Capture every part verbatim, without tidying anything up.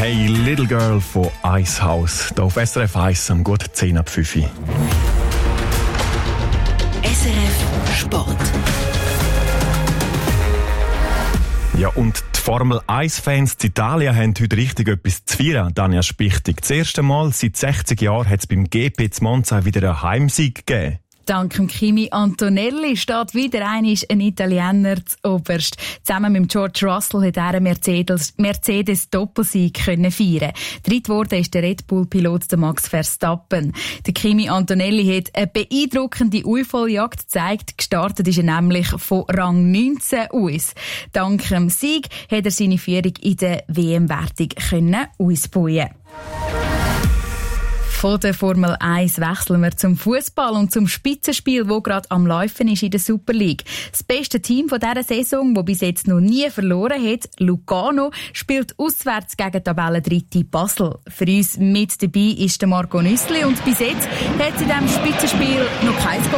Hey Little Girl von Icehouse. Hier auf S R F eins am gut zehn ab fünf. S R F Sport. Ja, und die Formel eins Fans in Italien haben heute richtig etwas zu feiern, Danja Spichtig. Das erste Mal seit sechzig Jahren hat es beim G P zu Monza wieder einen Heimsieg gegeben. Dank dem Kimi Antonelli steht wieder einmal ein Italiener zuoberst. Zusammen mit George Russell hat er einen Mercedes, Mercedes Doppelsieg können feiern. Dritt wurde ist der Red Bull-Pilot Max Verstappen. Der Kimi Antonelli hat eine beeindruckende Aufholjagd gezeigt. Gestartet ist er nämlich von Rang neunzehn aus. Dank dem Sieg hat er seine Führung in der W M-Wertung können ausbauen. Von der Formel eins wechseln wir zum Fußball und zum Spitzenspiel, das gerade am Laufen ist in der Super League. Das beste Team von dieser Saison, das bis jetzt noch nie verloren hat, Lugano, spielt auswärts gegen Tabellendritte Basel. Für uns mit dabei ist der Marco Nüssli und bis jetzt hat es in diesem Spitzenspiel noch kein Goal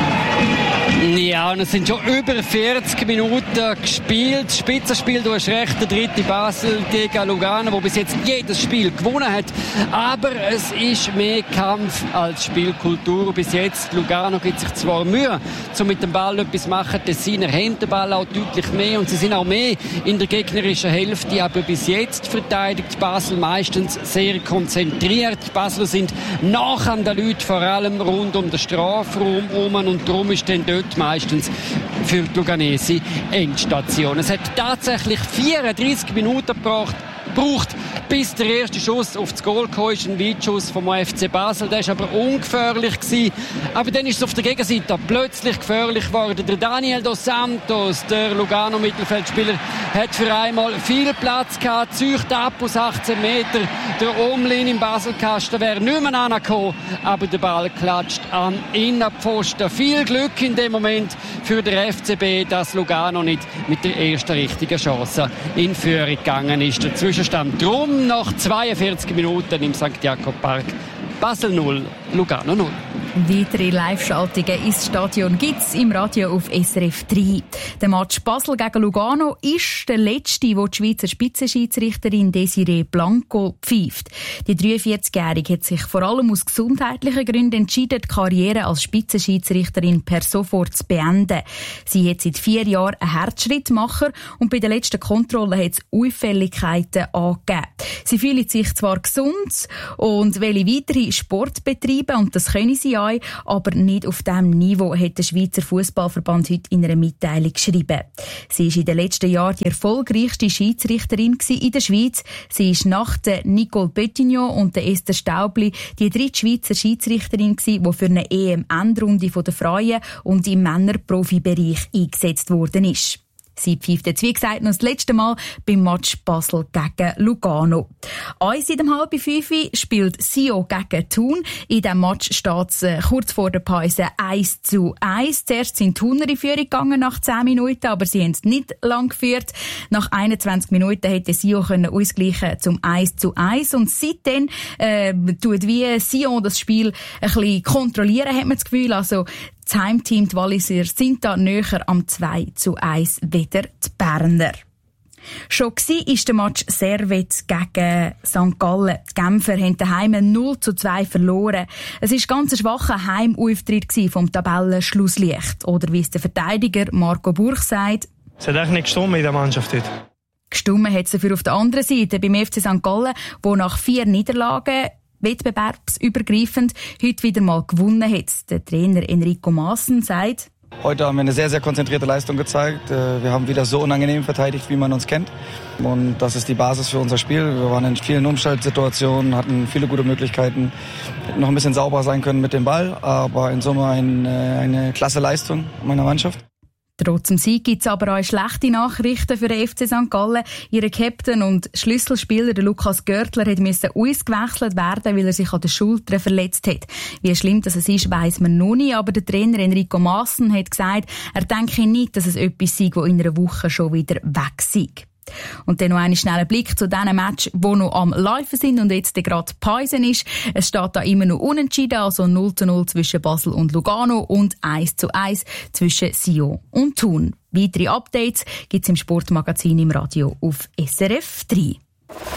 gegeben. Ja, und es sind schon über vierzig Minuten gespielt. Spitzenspiel, du hast recht, der dritte Basel gegen Lugano, der bis jetzt jedes Spiel gewonnen hat. Aber es ist mehr Kampf als Spielkultur. Bis jetzt, Lugano gibt sich zwar Mühe, um mit dem Ball etwas zu machen. Die Tessiner haben den Ball auch deutlich mehr und sie sind auch mehr in der gegnerischen Hälfte. Aber bis jetzt verteidigt Basel meistens sehr konzentriert. Die Basler sind nach an den Leuten, vor allem rund um den Strafraum herum, und darum ist dann dort meistens für die Luganesi Endstation. Es hat tatsächlich vierunddreissig Minuten gebraucht, braucht, bis der erste Schuss auf das Goal kam, ist ein Weitschuss vom F C Basel. Der war aber ungefährlich gewesen. Aber dann ist es auf der Gegenseite plötzlich gefährlich geworden. Der Daniel dos Santos, der Lugano-Mittelfeldspieler, hat für einmal viel Platz gehabt, zieht ab aus achtzehn Meter. Der Omlin im Baselkasten wäre nicht mehr angekommen, aber der Ball klatscht am Innenpfosten. Viel Glück in dem Moment für den F C B, dass Lugano nicht mit der ersten richtigen Chance in Führung gegangen ist. Der Zwischenstand drum nach zweiundvierzig Minuten im Sankt Jakob Park. Basel null, Lugano null. Weitere Live-Schaltungen ins Stadion gibt es im Radio auf S R F drei. Der Match Basel gegen Lugano ist der letzte, wo die Schweizer Spitzenschiedsrichterin Desiree Blanco pfeift. Die dreiundvierzigjährige hat sich vor allem aus gesundheitlichen Gründen entschieden, die Karriere als Spitzenschiedsrichterin per sofort zu beenden. Sie hat seit vier Jahren einen Herzschrittmacher und bei der letzten Kontrolle hat es Auffälligkeiten angegeben. Sie fühlt sich zwar gesund und will weitere Sport betreiben, und das können sie auch, aber nicht auf diesem Niveau, hat der Schweizer Fußballverband heute in einer Mitteilung geschrieben. Sie ist in den letzten Jahren die erfolgreichste Schiedsrichterin in der Schweiz. Sie ist nach der Nicole Pettignon und der Esther Staubli die dritte Schweizer Schiedsrichterin, die für eine E M-Endrunde der Frauen und im Männerprofibereich eingesetzt worden ist. Sie pfeift jetzt, wie gesagt, noch das letzte Mal beim Match Basel gegen Lugano. Eins in halb fünf spielt Sio gegen Thun. In diesem Match steht es äh, kurz vor der Pause eins zu eins. Zuerst sind die Thuner in Führung gegangen nach zehn Minuten, aber sie haben es nicht lang geführt. Nach einundzwanzig Minuten hätte Sio können ausgleichen zum eins zu eins. Und seitdem äh, tut wie Sion das Spiel ein bisschen kontrollieren, hat man das Gefühl. Also das Heimteam, die Walliser, sind da näher am zwei zu eins wieder die Berner. Schon war der Match Servet gegen Sankt Gallen. Die Genfer haben daheim null zu zwei verloren. Es war ganz ein schwacher Heimauftritt vom Tabellenschlusslicht. Oder wie es der Verteidiger Marco Burch sagt: Es hat echt nicht gestimmt in der Mannschaft heute. Gestimmt hat es dafür auf der anderen Seite beim F C Sankt Gallen, wo nach vier Niederlagen wettbewerbsübergreifend heute wieder mal gewonnen hat. Der Trainer Enrico Maassen sagt: Heute haben wir eine sehr, sehr konzentrierte Leistung gezeigt. Wir haben wieder so unangenehm verteidigt, wie man uns kennt. Und das ist die Basis für unser Spiel. Wir waren in vielen Umschaltsituationen, hatten viele gute Möglichkeiten, hätten noch ein bisschen sauberer sein können mit dem Ball. Aber in Summe eine, eine klasse Leistung meiner Mannschaft. Trotz dem Sieg gibt es aber auch schlechte Nachrichten für den F C Sankt Gallen. Ihr Captain und Schlüsselspieler, der Lukas Görtler, musste ausgewechselt werden, weil er sich an der Schulter verletzt hat. Wie schlimm das ist, weiss man noch nicht, aber der Trainer Enrico Maassen hat gesagt, er denke nicht, dass es etwas sei, das in einer Woche schon wieder weg sei. Und dann noch einen schnellen Blick zu diesen Match, die noch am Laufen sind und jetzt gerade Pause ist. Es steht da immer noch unentschieden, also null zu null zwischen Basel und Lugano und eins zu eins zwischen Sion und Thun. Weitere Updates gibt es im Sportmagazin im Radio auf S R F drei.